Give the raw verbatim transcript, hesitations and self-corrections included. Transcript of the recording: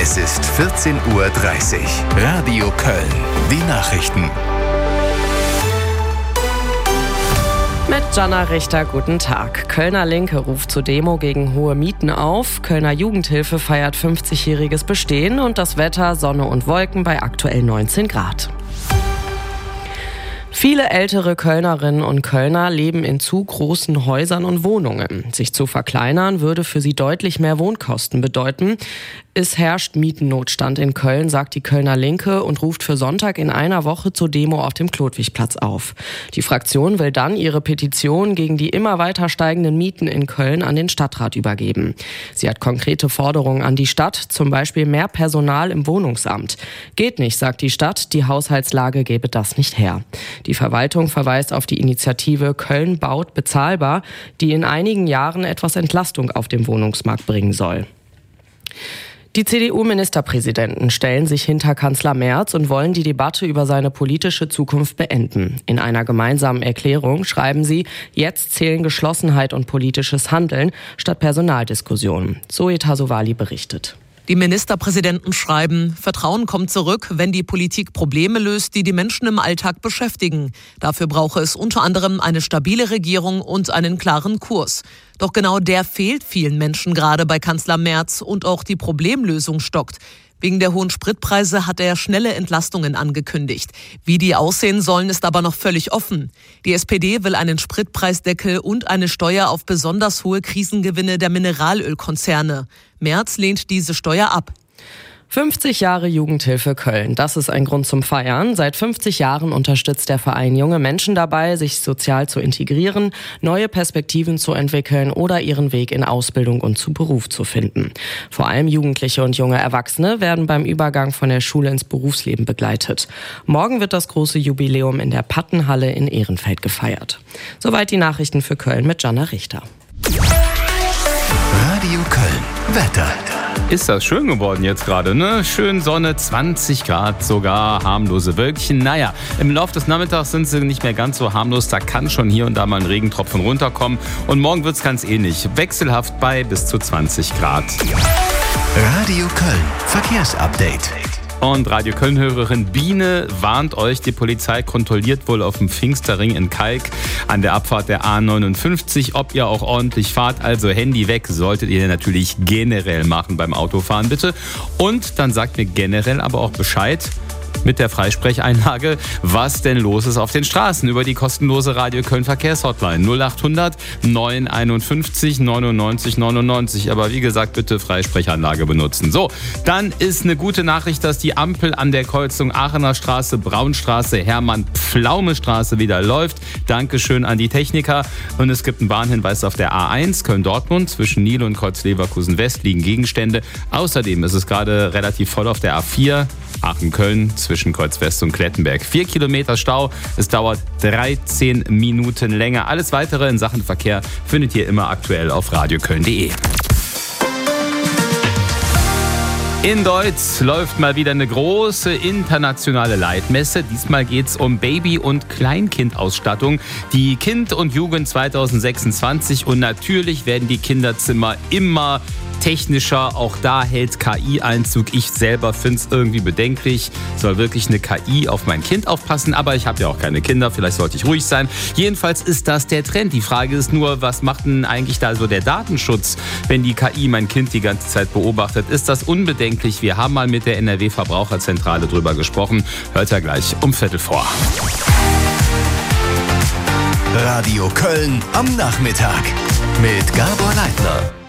Es ist vierzehn Uhr dreißig. Radio Köln. Die Nachrichten. Mit Jana Richter, guten Tag. Kölner Linke ruft zur Demo gegen hohe Mieten auf. Kölner Jugendhilfe feiert fünfzigjähriges Bestehen und das Wetter Sonne und Wolken bei aktuell neunzehn Grad. Viele ältere Kölnerinnen und Kölner leben in zu großen Häusern und Wohnungen. Sich zu verkleinern würde für sie deutlich mehr Wohnkosten bedeuten. Es herrscht Mietennotstand in Köln, sagt die Kölner Linke und ruft für Sonntag in einer Woche zur Demo auf dem Klodwigplatz auf. Die Fraktion will dann ihre Petition gegen die immer weiter steigenden Mieten in Köln an den Stadtrat übergeben. Sie hat konkrete Forderungen an die Stadt, zum Beispiel mehr Personal im Wohnungsamt. Geht nicht, sagt die Stadt, die Haushaltslage gebe das nicht her. Die Verwaltung verweist auf die Initiative Köln baut bezahlbar, die in einigen Jahren etwas Entlastung auf dem Wohnungsmarkt bringen soll. Die C D U-Ministerpräsidenten stellen sich hinter Kanzler Merz und wollen die Debatte über seine politische Zukunft beenden. In einer gemeinsamen Erklärung schreiben sie, jetzt zählen Geschlossenheit und politisches Handeln statt Personaldiskussionen. Zoe Tasovali berichtet. Die Ministerpräsidenten schreiben, Vertrauen kommt zurück, wenn die Politik Probleme löst, die die Menschen im Alltag beschäftigen. Dafür brauche es unter anderem eine stabile Regierung und einen klaren Kurs. Doch genau der fehlt vielen Menschen gerade bei Kanzler Merz und auch die Problemlösung stockt. Wegen der hohen Spritpreise hat er schnelle Entlastungen angekündigt. Wie die aussehen sollen, ist aber noch völlig offen. Die S P D will einen Spritpreisdeckel und eine Steuer auf besonders hohe Krisengewinne der Mineralölkonzerne. Merz lehnt diese Steuer ab. fünfzig Jahre Jugendhilfe Köln, das ist ein Grund zum Feiern. Seit fünfzig Jahren unterstützt der Verein junge Menschen dabei, sich sozial zu integrieren, neue Perspektiven zu entwickeln oder ihren Weg in Ausbildung und zu Beruf zu finden. Vor allem Jugendliche und junge Erwachsene werden beim Übergang von der Schule ins Berufsleben begleitet. Morgen wird das große Jubiläum in der Pattenhalle in Ehrenfeld gefeiert. Soweit die Nachrichten für Köln mit Jana Richter. Radio Köln. Wetter. Ist das schön geworden jetzt gerade, ne? Schön Sonne, zwanzig Grad sogar, harmlose Wölkchen. Naja, im Laufe des Nachmittags sind sie nicht mehr ganz so harmlos. Da kann schon hier und da mal ein Regentropfen runterkommen. Und morgen wird's ganz ähnlich. Wechselhaft bei bis zu zwanzig Grad. Radio Köln. Verkehrsupdate. Und Radio Köln-Hörerin Biene warnt euch, die Polizei kontrolliert wohl auf dem Pfingsterring in Kalk an der Abfahrt der A neunundfünfzig, ob ihr auch ordentlich fahrt. Also Handy weg solltet ihr natürlich generell machen beim Autofahren, bitte. Und dann sagt mir generell aber auch Bescheid mit der Freisprecheinlage, was denn los ist auf den Straßen über die kostenlose Radio Köln Verkehrshotline null achthundert neun einundfünfzig neunundneunzig neunundneunzig. Aber wie gesagt, bitte Freisprechanlage benutzen. So, dann ist eine gute Nachricht, dass die Ampel an der Kreuzung Aachener Straße, Braunstraße, Hermann-Pflaume-Straße wieder läuft. Dankeschön an die Techniker. Und es gibt einen Warnhinweis auf der A eins Köln-Dortmund. Zwischen Nil und Kreuz-Leverkusen-West liegen Gegenstände. Außerdem ist es gerade relativ voll auf der A vier Aachen-Köln zwischen Kreuz-West und Klettenberg. Vier Kilometer Stau. Es dauert dreizehn Minuten länger. Alles Weitere in Sachen Verkehr findet ihr immer aktuell auf radioköln punkt de. In Deutz läuft mal wieder eine große internationale Leitmesse. Diesmal geht's um Baby- und Kleinkindausstattung. Die Kind und Jugend zwanzig sechsundzwanzig. Und natürlich werden die Kinderzimmer immer technischer. Auch da hält K I Einzug. Ich selber finde es irgendwie bedenklich. Soll wirklich eine K I auf mein Kind aufpassen? Aber ich habe ja auch keine Kinder. Vielleicht sollte ich ruhig sein. Jedenfalls ist das der Trend. Die Frage ist nur, was macht denn eigentlich da so der Datenschutz, wenn die K I mein Kind die ganze Zeit beobachtet? Ist das unbedenklich? Wir haben mal mit der N R W-Verbraucherzentrale drüber gesprochen. Hört ihr gleich um Viertel vor. Radio Köln am Nachmittag mit Gabor Leitner.